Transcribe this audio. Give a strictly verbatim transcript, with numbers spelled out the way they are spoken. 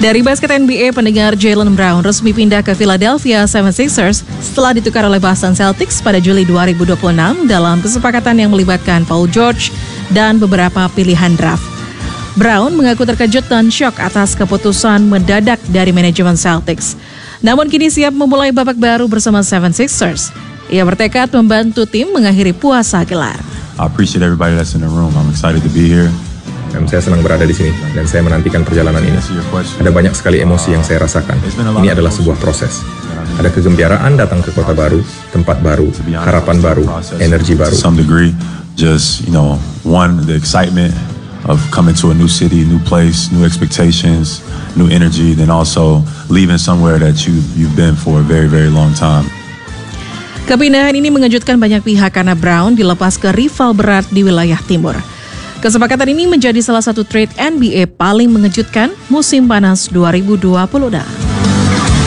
Dari basket N B A, pendengar Jaylen Brown resmi pindah ke Philadelphia seventy-sixers setelah ditukar oleh Boston Celtics pada Juli dua ribu dua puluh enam dalam kesepakatan yang melibatkan Paul George dan beberapa pilihan draft. Brown mengaku terkejut dan syok atas keputusan mendadak dari manajemen Celtics. Namun kini siap memulai babak baru bersama seventy-sixers. Ia bertekad membantu tim mengakhiri puasa gelar. I appreciate everybody that's in the room. I'm excited to be here. Dan saya senang berada di sini dan saya menantikan perjalanan ini. Ada banyak sekali emosi yang saya rasakan. Ini adalah sebuah proses. Ada kegembiraan datang ke kota baru, tempat baru, harapan baru, energi baru. Some degree, just you know, one the excitement of coming to a new city, new place, new expectations, new energy, then also leaving somewhere that you you've been for a very very long time. Kepindahan ini mengejutkan banyak pihak karena Brown dilepas ke rival berat di wilayah timur. Kesepakatan ini menjadi salah satu trade N B A paling mengejutkan musim panas dua ribu dua puluh.